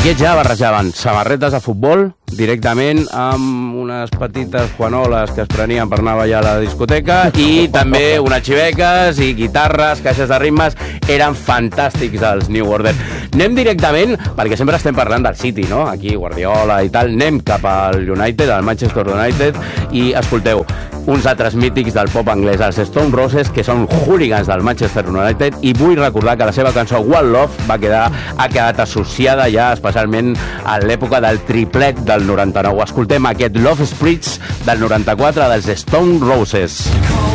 Aquests ja barrejaven samarretes de futbol directament amb unes petites juanoles que es prenien per anar a ballar a la discoteca i també unes xiveques i guitarres, caixes de ritmes. Eren fantàstics els New Order. Anem directament, perquè sempre estem parlant del City, no? Aquí, Guardiola i tal. Anem cap al United, al Manchester United, i escolteu, uns altres mítics del pop anglès, els Stone Roses, que són hooligans del Manchester United, i vull recordar que la seva cançó One Love ha quedat associada ja especialment a l'època del triplet del 99. Escoltem aquest Love Spritz del 94 dels Stone Roses.